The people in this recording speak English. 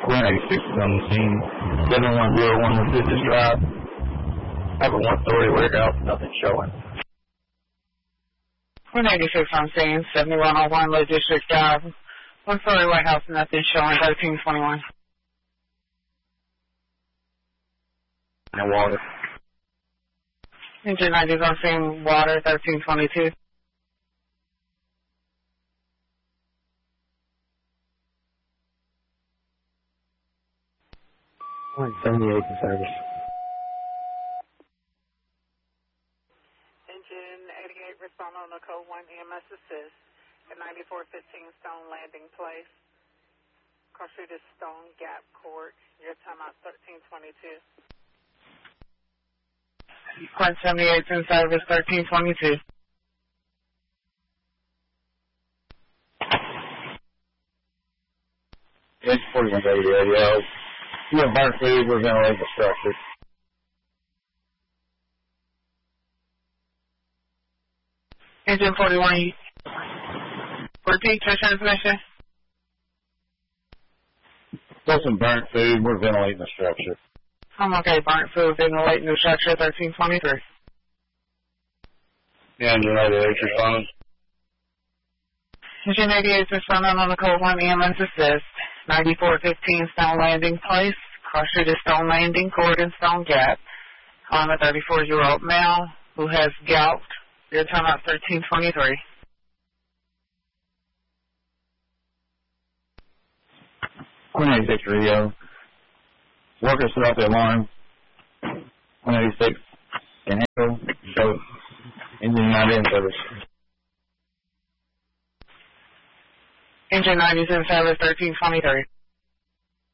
186 on the scene. 7101 was this drive. Have a 130 warehouse, nothing showing. 186 on scene, 7101 Logistics Drive. 140 warehouse, nothing showing, 1321. And water. Engine 90 is on scene, water, 1322. Line 78 in service. Engine 88, respond on the code 1 EMS assist at 9415 Stone Landing Place. Cross Street is Stone Gap Court. Your timeout 1322. Line 78 in service 1322. It's 41 radio. You have burnt food, we're ventilating the structure. Engine 41, repeat your transmission. Got some burnt food, we're ventilating the structure. I'm okay, burnt food, ventilating the structure, 1323. Yeah, Engine 88, responding. Engine 88 responding on the code 1 EMS assist. 9415 Stone Landing Place, Cross Street is Stone Landing Court in Stone Gap. I'm a 34-year-old male who has gout. Your timeout 1323. Queen 86 radio. Workers set off the alarm. 186 can handle. Show engine 90 in service. Engine 90 is in service 1323.